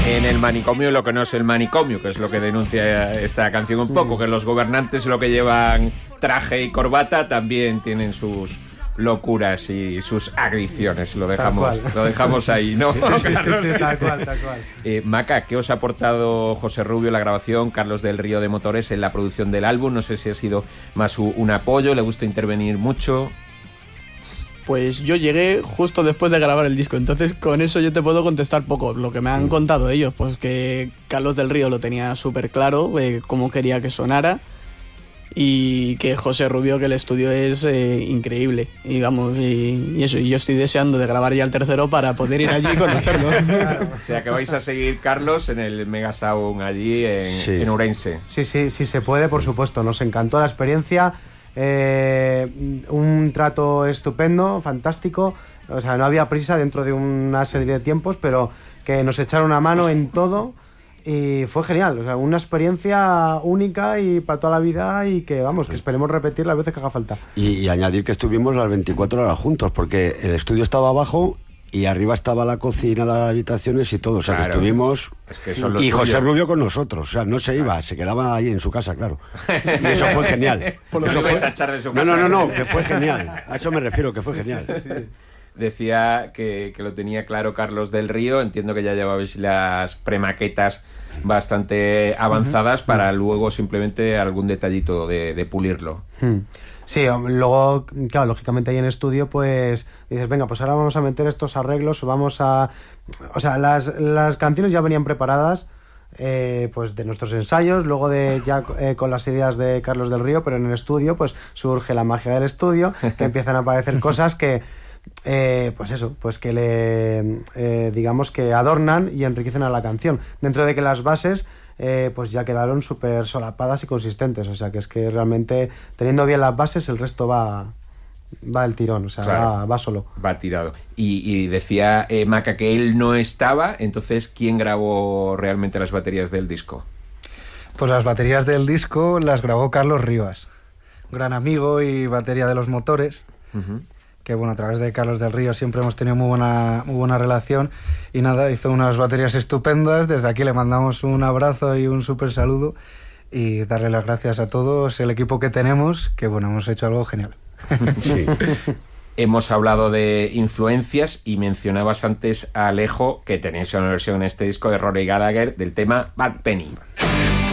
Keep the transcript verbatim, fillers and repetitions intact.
en el manicomio lo que no es el manicomio, que es lo que denuncia esta canción un poco, que los gobernantes, lo que llevan traje y corbata, también tienen sus locuras y sus adicciones. Lo dejamos, lo dejamos ahí, ¿no? Sí, sí, sí, sí, tal cual, tal cual. Eh, Maca, ¿qué os ha aportado José Rubio en la grabación, Carlos del Río de Motores en la producción del álbum? No sé si ha sido más un apoyo, le gusta intervenir mucho. Pues yo llegué justo después de grabar el disco, entonces con eso yo te puedo contestar poco. Lo que me han contado ellos, pues que Carlos del Río lo tenía súper claro, eh, cómo quería que sonara, y que José Rubio, que el estudio es eh, increíble. Y vamos, y, y eso, y yo estoy deseando de grabar ya el tercero para poder ir allí y conocerlo. O sea que vais a seguir, Carlos, en el Mega Sound allí en, sí. en Ourense. Sí, sí, sí se puede, por supuesto. Nos encantó la experiencia. Eh, un trato estupendo, fantástico. O sea, no había prisa dentro de una serie de tiempos, pero que nos echaron una mano en todo y fue genial. O sea, una experiencia única y para toda la vida, y que vamos, que esperemos repetir las veces que haga falta. Y, y añadir que estuvimos las veinticuatro horas juntos, porque el estudio estaba abajo y arriba estaba la cocina, las habitaciones y todo. O sea, claro, que estuvimos... Es que son y José tuyos. Rubio con nosotros. O sea, no se iba, claro. Se quedaba ahí en su casa, claro. Y eso fue genial. Por lo eso que fue... a echar de su no, casa. no, no, no, que fue genial. A eso me refiero, que fue genial. Sí, sí, sí. Decía que, que lo tenía claro Carlos del Río. Entiendo que ya llevabais las premaquetas bastante avanzadas uh-huh. para luego simplemente algún detallito de, de pulirlo. Hmm. Sí, luego, claro, lógicamente ahí en estudio pues dices, venga, pues ahora vamos a meter estos arreglos, vamos a... O sea, las, las canciones ya venían preparadas eh, pues de nuestros ensayos, luego de ya eh, con las ideas de Carlos del Río, pero en el estudio pues surge la magia del estudio, que empiezan a aparecer cosas que... Eh, pues eso, pues que le eh, digamos que adornan y enriquecen a la canción, dentro de que las bases eh, pues ya quedaron súper solapadas y consistentes. O sea que es que realmente teniendo bien las bases el resto va va el tirón, o sea, claro, va, va solo, va tirado. Y, y decía eh, Maca que él no estaba, entonces ¿quién grabó realmente las baterías del disco? Pues las baterías del disco las grabó Carlos Rivas, gran amigo y batería de Los Motores. Uh-huh. Que bueno, a través de Carlos del Río siempre hemos tenido muy buena, muy buena relación, y nada, hizo unas baterías estupendas. Desde aquí le mandamos un abrazo y un súper saludo, y darle las gracias a todos, el equipo que tenemos, que bueno, hemos hecho algo genial. Sí. Hemos hablado de influencias y mencionabas antes a Alejo, que tenéis una versión en este disco de Rory Gallagher del tema Bad Penny.